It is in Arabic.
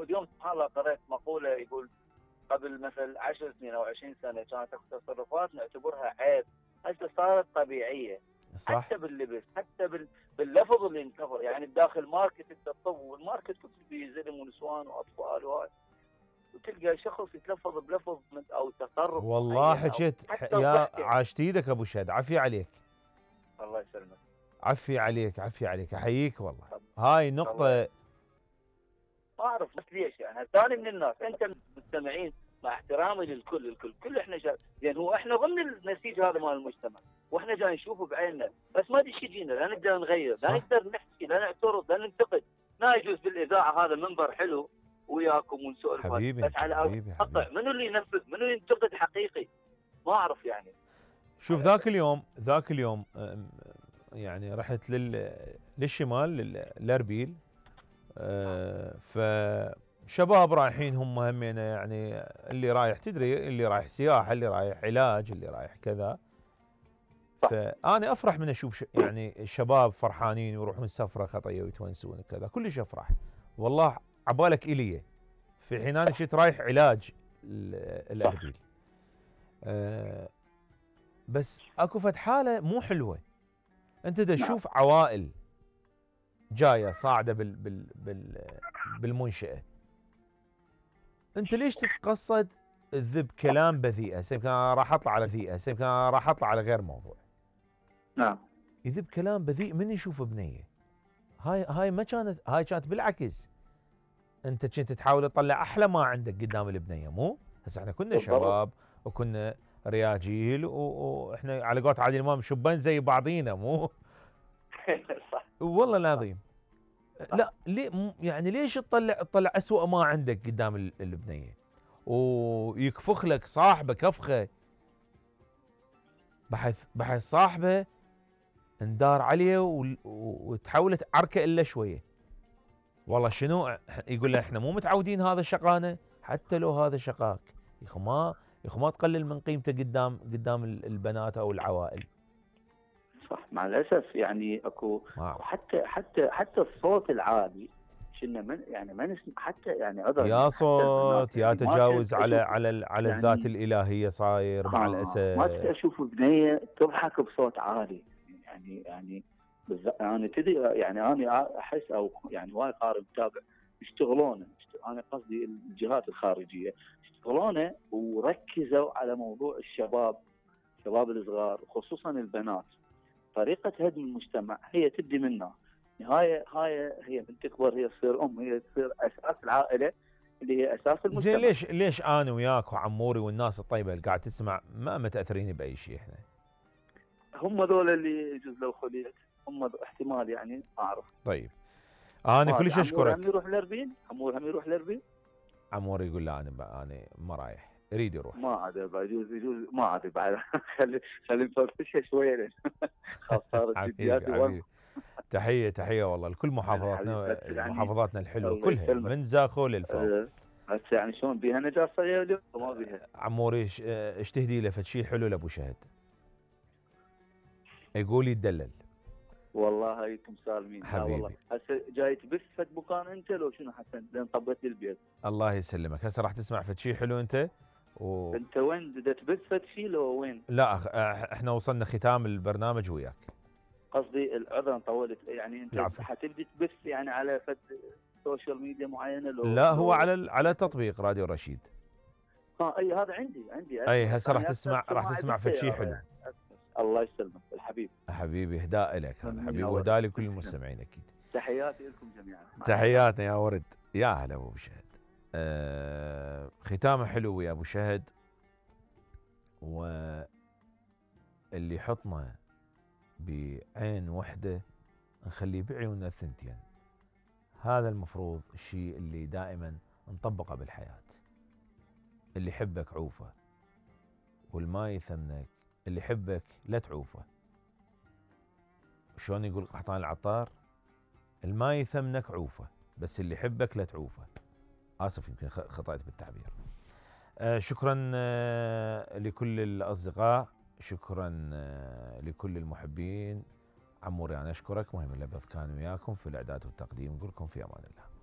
اليوم سبحان الله قرأت مقولة يقول قبل مثل 10 سنين أو 20 سنة كانت تصرفات نعتبرها عيب، هسه صارت طبيعية. صح. حتى باللبس، حتى باللفظ اللي انتظر، يعني بداخل ماركت الطب، والماركت كله فيه زلم ونسوان واطفال وتلقى شخص يتلفظ بلفظ او تصرف والله معين حكيت حتى يا الضحكة. عاشت ايدك ابو شهد، عفي عليك. الله يسلمك. عفي عليك عفي عليك، احييك والله. طب. هاي الله نقطة. ما اعرف بس ليش يعني ثاني من الناس، انت المستمعين مع احترامي للكل، الكل احنا يعني هو احنا ضمن النسيج هذا مال المجتمع، واحنا جاي نشوفه بعيننا، بس ما ادري يجينا، لا نقدر نغير، لا نقدر نحكي، لا نعترض، لا ننتقد. لا يجوز بالاذاعه، هذا منبر حلو وياكم ونسولف، حبيبي بس على ارض حبيبي الواقع حبيبي. منو اللي ينفذ؟ منو ينتقد حقيقي؟ ما اعرف يعني. شوف ذاك اليوم يعني رحت للشمال للاربيل، فشباب رايحين هم همين، يعني اللي رايح تدري، اللي رايح سياحه، اللي رايح علاج، اللي رايح كذا. فانا افرح من اشوف يعني الشباب فرحانين ويروحون سفره خطيه ويتونسون كذا، كلش افرح والله. عبالك الي في حين انا كنت رايح علاج الاربيل. بس اكو فد حاله مو حلوه، انت تشوف عوائل جايه صاعده بالمنشاه، انت ليش تتقصد تذب كلام بذيئه؟ يمكن انا راح اطلع على ذيئه، يمكن انا راح اطلع على غير موضوع. نعم. يذب كلام بذيء من يشوف بنيه. هاي ما كانت، هاي كانت بالعكس، انت كنت تحاول تطلع احلى ما عندك قدام البنيه، مو؟ هسه احنا كنا شباب وكنا رياجيل واحنا على قولة عادل امام شبان زي بعضينا، مو؟ صح. والله العظيم. لا يعني ليش تطلع اسوأ ما عندك قدام البنيه، ويكفخ لك صاحبه كفخه بحيث صاحبه اندار عليه وتحولت عركه الا شويه. والله شنو يقول له احنا مو متعودين هذا شقانا، حتى لو هذا شقاك يخو ما تقلل من قيمته قدام البنات او العوائل. صح. مع الاسف يعني اكو حتى الصوت العالي كنا من يعني ما نسمع حتى يعني يا صوت يا يعني تجاوز على يعني الذات الالهيه صاير مع الاسف. ما اشوف بنيه تضحك بصوت عالي يعني انا تدري يعني انا احس او يعني وايد قارئ متابع يشتغلونه، انا قصدي الجهات الخارجيه يشتغلونه وركزوا على موضوع الشباب الصغار وخصوصا البنات. طريقه هدم المجتمع هي تبدي منا، هاي هي من تكبر هي تصير هي تصير اساس العائله اللي هي اساس المجتمع. زين ليش انا وياك وعموري والناس الطيبه اللي قاعد تسمع ما متاثرين باي شيء؟ احنا هم ذول اللي يجوز لو خليت هم احتمال يعني ما اعرف. طيب انا كلش اشكرك. عمور هم يروح الاربيل، عموري يقول لا انا ما رايح، يريد يروح. ما عاد يجوز ما عاد بعد خلي نفرفشها شويه خلاص صارت حبيبي تحيه والله لكل محافظاتنا الحلوه كلها من زاخو للفوق. هسه يعني شلون بيها نجاة صغيره وما بيها؟ عموري ايش تهدي له فد شيء حلو لابو شهد؟ يقول يتدلل. والله هايكم سالمين. حبيبي. والله هسه جاي تبث فد مكان انت لو شنو حسن لين طبيت لي البيت؟ الله يسلمك. هسه راح تسمع فد شيء حلو انت انت وين بدك تبث فد شيء لو وين؟ لا احنا وصلنا ختام البرنامج وياك. قصدي العذر طولت يعني انت حتبدي تبث يعني على فد سوشيال ميديا معينه لا هو على تطبيق راديو الرشيد. اي هذا عندي اي هسه راح تسمع فد شيء حلو. الله يسلمك الحبيب. حبيبي اهداء لك هذا حبيبي، واهداء لكل المستمعين اكيد. تحياتي لكم جميعا. تحياتنا يا ورد. يا هلا ابو شهد. ختامه حلو يا ابو شهد، واللي حطنا بعين وحده نخليه بعيوننا الثنتين. هذا المفروض الشيء اللي دائما نطبقه بالحياة. اللي يحبك عوفه، والما يثمنك اللي يحبك لا تعوفه. شلون يقول قحطان العطار؟ الما يثمنك عوفه، بس اللي يحبك لا تعوفه. آسف يمكن خطأت بالتعبير. شكرا لكل الأصدقاء، شكرا لكل المحبين. عموري أنا أشكرك. مهم اللبث كان وياكم في الإعداد والتقديم. نقول لكم في أمان الله.